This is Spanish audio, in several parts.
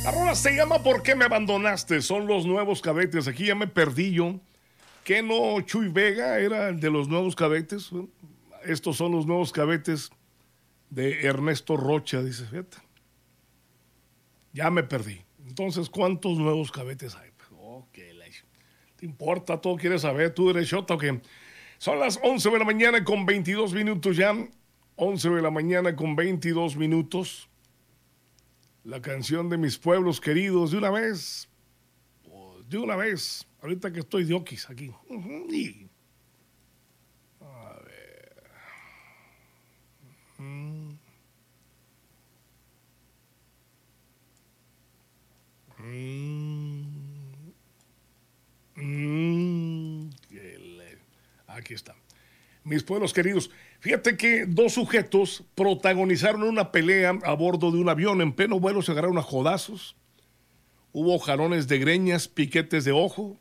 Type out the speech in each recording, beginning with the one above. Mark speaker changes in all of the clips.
Speaker 1: La rola se llama ¿Por qué me abandonaste? Son los Nuevos Cadetes. Aquí ya me perdí yo. ¿Qué no? Chuy Vega era el de los Nuevos Cadetes. Estos son los Nuevos Cadetes de Ernesto Rocha, dice, fíjate. Ya me perdí. Entonces, ¿cuántos Nuevos Cadetes hay? ¿Te importa? ¿Todo quieres saber? ¿Tú eres shota o qué? Son las 11 de la mañana con 22 minutos ya. 11 de la mañana con 22 minutos. La canción de mis pueblos queridos, de una vez. De una vez. Ahorita que estoy de oquis aquí. A ver. Aquí está. Mis pueblos queridos, fíjate que dos sujetos protagonizaron una pelea a bordo de un avión. En pleno vuelo se agarraron a jodazos. Hubo jalones de greñas, piquetes de ojo,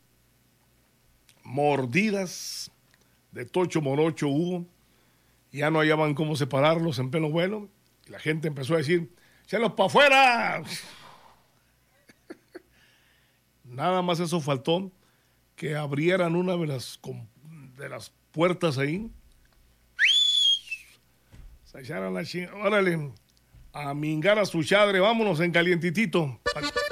Speaker 1: mordidas de tocho morocho hubo. Ya no hallaban cómo separarlos en pleno vuelo. Y la gente empezó a decir, ¡échalos para afuera! Nada más eso faltó, que abrieran una de las puertas ahí. Se echaron la chingada. Órale, a mingar a su chadre, vámonos en calientitito.